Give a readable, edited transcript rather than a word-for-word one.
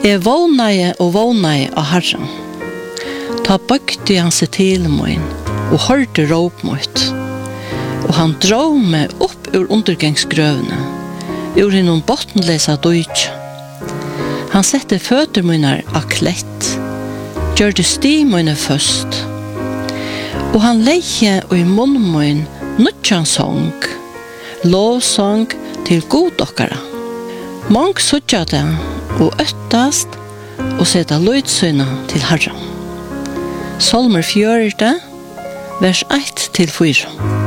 Jeg vågnaði og vågnaði av Herren. Ta bøkti han seg til mig og hørte råp mot. Og han drog meg opp ur undergangsgrøvene, ur hinnom bottenlesa døyt. Han sette føtter mine av klett, gjør det sti mine først. Og han leie og i munnen min nødjan sång, lovsång til god okkara. Mång suttja det og øttast og seta løytsyna til Herren. Salmer 4, vers 1-4.